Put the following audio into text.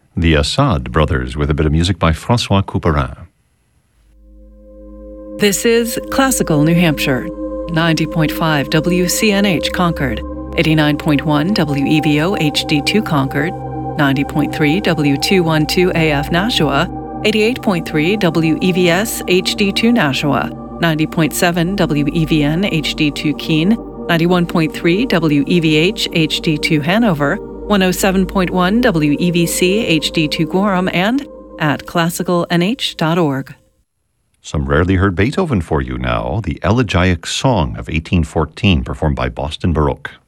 The Assad Brothers with a bit of music by François Couperin. This is Classical New Hampshire, 90.5 WCNH Concord, 89.1 WEVO HD2 Concord, 90.3 W212 AF Nashua, 88.3 WEVS HD2 Nashua, 90.7 WEVN HD2 Keene, 91.3 WEVH HD2 Hanover, 107.1 WEVC HD2 Gorham, and at classicalnh.org. Some rarely heard Beethoven for you now, the Elegiac Song of 1814, performed by Boston Baroque.